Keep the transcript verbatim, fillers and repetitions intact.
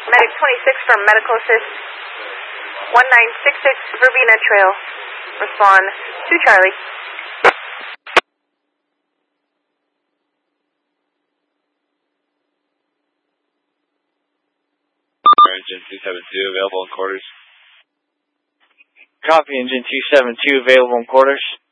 Medic twenty-six from Medical Assist. one nine six six Verbena Trail. Respond to Charlie. Engine two seven two available in quarters. Copy, Engine two seven two available in quarters.